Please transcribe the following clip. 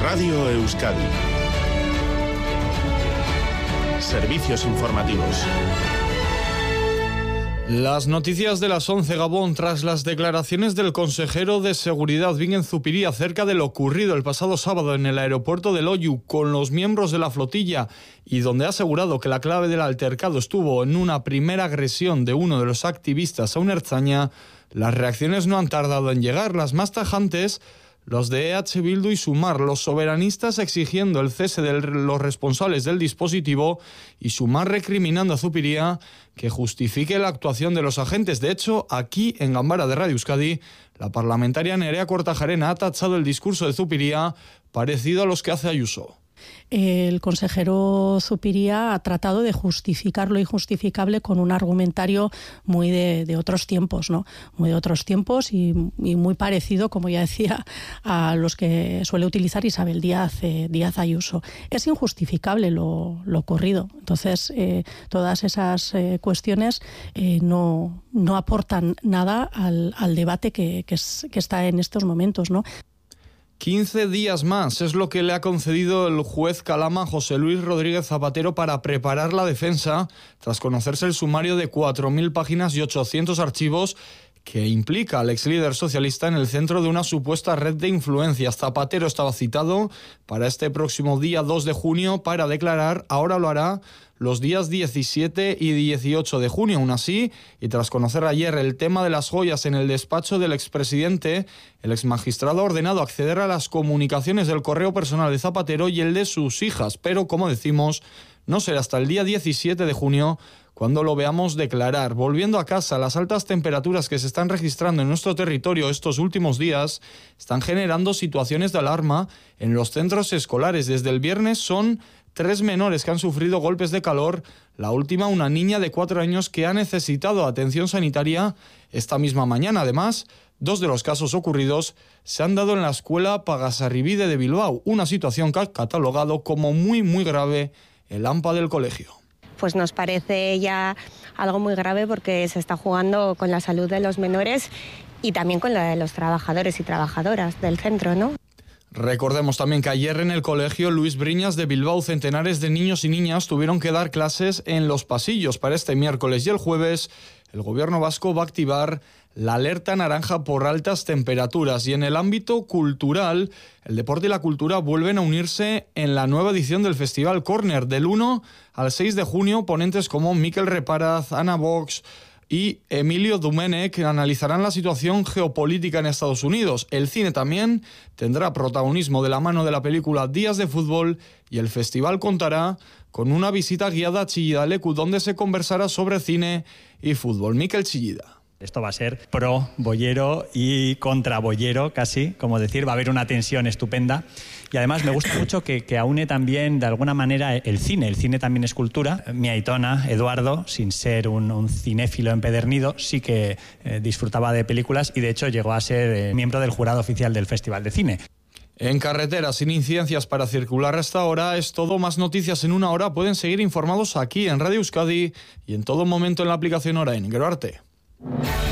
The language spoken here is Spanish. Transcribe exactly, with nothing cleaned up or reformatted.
Radio Euskadi. Servicios informativos. Las noticias de las once, Gabón, tras las declaraciones del consejero de Seguridad, Bingen Zupiria, acerca de lo ocurrido el pasado sábado en el aeropuerto de Loiu con los miembros de la flotilla, y donde ha asegurado que la clave del altercado estuvo en una primera agresión de uno de los activistas a un ertzaina, las reacciones no han tardado en llegar. Las más tajantes, los de E H Bildu y Sumar, los soberanistas exigiendo el cese de los responsables del dispositivo y Sumar recriminando a Zupiria que justifique la actuación de los agentes. De hecho, aquí en Gambara de Radio Euskadi, la parlamentaria Nerea Kortajarena ha tachado el discurso de Zupiria parecido a los que hace Ayuso. El consejero Zupiria ha tratado de justificar lo injustificable con un argumentario muy de, de otros tiempos, ¿no? Muy de otros tiempos y, y muy parecido, como ya decía, a los que suele utilizar Isabel Díaz, eh, Díaz Ayuso. Es injustificable lo, lo ocurrido. Entonces, eh, todas esas eh, cuestiones eh, no, no aportan nada al, al debate que, que, es, que está en estos momentos, ¿no? quince días más es lo que le ha concedido el juez Calama a José Luis Rodríguez Zapatero para preparar la defensa, tras conocerse el sumario de cuatro mil páginas y ochocientos archivos que implica al ex líder socialista en el centro de una supuesta red de influencias. Zapatero estaba citado para este próximo día dos de junio para declarar. Ahora lo hará los días diecisiete y dieciocho de junio. Aún así, y tras conocer ayer el tema de las joyas en el despacho del expresidente, el exmagistrado ha ordenado acceder a las comunicaciones del correo personal de Zapatero y el de sus hijas, pero, como decimos, no será hasta el día diecisiete de junio cuando lo veamos declarar. Volviendo a casa, las altas temperaturas que se están registrando en nuestro territorio estos últimos días están generando situaciones de alarma en los centros escolares. Desde el viernes son tres menores que han sufrido golpes de calor, la última una niña de cuatro años que ha necesitado atención sanitaria esta misma mañana. Además, dos de los casos ocurridos se han dado en la escuela Pagasarribide de Bilbao, una situación que ha catalogado como muy muy grave el A M P A del colegio. Pues nos parece ya algo muy grave porque se está jugando con la salud de los menores y también con la de los trabajadores y trabajadoras del centro, ¿no? Recordemos también que ayer en el colegio Luis Briñas de Bilbao centenares de niños y niñas tuvieron que dar clases en los pasillos. Para este miércoles y el jueves, el gobierno vasco va a activar la alerta naranja por altas temperaturas. Y en el ámbito cultural, el deporte y la cultura vuelven a unirse en la nueva edición del Festival Corner. Del uno al seis de junio, ponentes como Miquel Reparaz, Ana Vox y Emilio Domenech analizarán la situación geopolítica en Estados Unidos. El cine también tendrá protagonismo de la mano de la película Días de Fútbol, y el festival contará con una visita guiada a Chillida Leku, donde se conversará sobre cine y fútbol. Miquel Chillida. Esto va a ser pro boyero y contra boyero, casi, como decir, va a haber una tensión estupenda. Y además me gusta mucho que, que aúne también, de alguna manera, el cine. El cine también es cultura. Mi aitona, Eduardo, sin ser un, un cinéfilo empedernido, sí que eh, disfrutaba de películas y, de hecho, llegó a ser eh, miembro del jurado oficial del Festival de Cine. En carretera, sin incidencias para circular hasta ahora, es todo. Más noticias en una hora. Pueden seguir informados aquí en Radio Euskadi y en todo momento en la aplicación Orain. Gero arte.